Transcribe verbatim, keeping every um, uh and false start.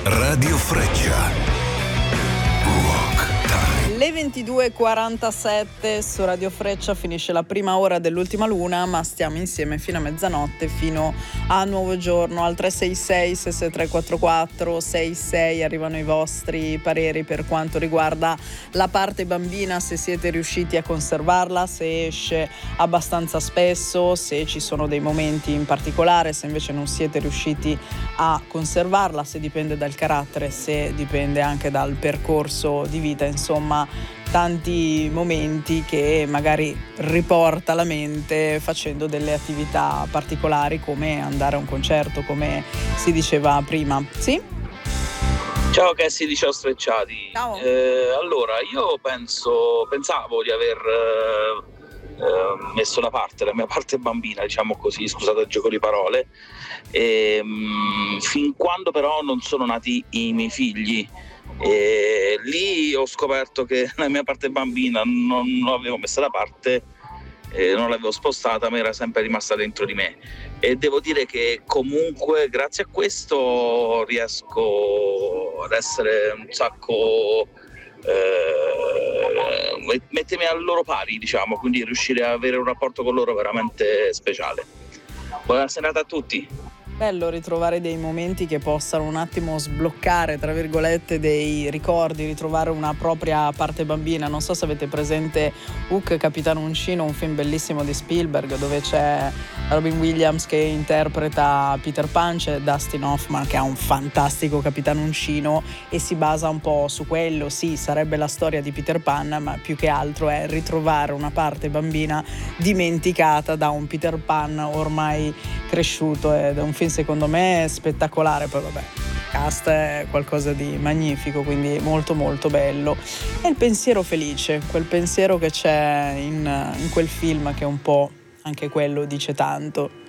Radio Freccia. Le ventidue e quarantasette su Radio Freccia finisce la prima ora dell'ultima luna, ma stiamo insieme fino a mezzanotte, fino a nuovo giorno. Al tre sei sei sei sei tre quattro quattro sei sei arrivano i vostri pareri per quanto riguarda la parte bambina, se siete riusciti a conservarla, se esce abbastanza spesso, se ci sono dei momenti in particolare, se invece non siete riusciti a conservarla, se dipende dal carattere, se dipende anche dal percorso di vita, insomma tanti momenti che magari riporta la mente facendo delle attività particolari come andare a un concerto, come si diceva prima. Sì? Ciao Cassie di Ciao Sfrecciati. Ciao. Eh, allora, io penso, pensavo di aver eh, eh, messo da parte la mia parte bambina, diciamo così, scusate il gioco di parole, e, mh, fin quando però non sono nati i miei figli. E lì ho scoperto che la mia parte bambina non, non l'avevo messa da parte, eh, non l'avevo spostata, ma era sempre rimasta dentro di me, e devo dire che comunque grazie a questo riesco ad essere un sacco eh, mettermi al loro pari, diciamo, quindi riuscire a avere un rapporto con loro veramente speciale. Buona serata a tutti. Bello ritrovare dei momenti che possano un attimo sbloccare, tra virgolette, dei ricordi, ritrovare una propria parte bambina. Non so se avete presente Hook, Capitano Uncino, un film bellissimo di Spielberg dove c'è Robin Williams che interpreta Peter Pan, c'è Dustin Hoffman che ha un fantastico Capitano Uncino e si basa un po' su quello. Sì, sarebbe la storia di Peter Pan, ma più che altro è ritrovare una parte bambina dimenticata da un Peter Pan ormai cresciuto, ed è un film secondo me spettacolare. Poi vabbè, il cast è qualcosa di magnifico, quindi molto molto bello. E il pensiero felice, quel pensiero che c'è in, in quel film che un po' anche quello dice tanto.